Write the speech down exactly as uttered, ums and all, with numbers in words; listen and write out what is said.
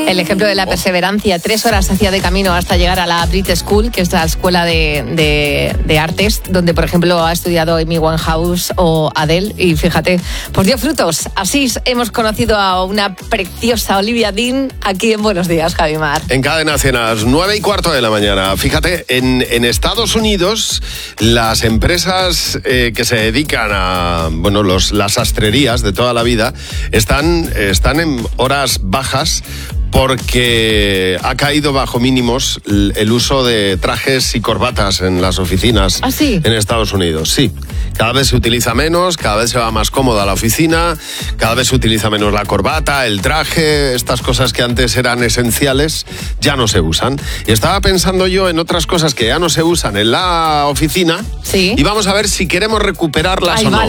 El ejemplo de la perseverancia. Tres horas hacía de camino hasta llegar a la Brit School, que es la escuela de, de, de artes, donde, por ejemplo, ha estudiado Amy Winehouse o Adele. Y fíjate, pues dio frutos. Así hemos conocido a una preciosa Olivia Dean aquí en Buenos Días, Javimar. En Cadena Cenas, nueve y cuarto de la mañana. Fíjate, en, en Estados Unidos, las empresas eh, que se dedican a, bueno, los, las sastrerías de toda la vida, están, están en horas bajas porque ha caído bajo mínimos el uso de trajes y corbatas en las oficinas. ¿Ah, sí? En Estados Unidos, sí. Cada vez se utiliza menos, cada vez se va más cómoda la oficina, cada vez se utiliza menos la corbata, el traje, estas cosas que antes eran esenciales ya no se usan. Y estaba pensando yo en otras cosas que ya no se usan en la oficina. Sí. Y vamos a ver si queremos recuperarlas Ay, o no. vale.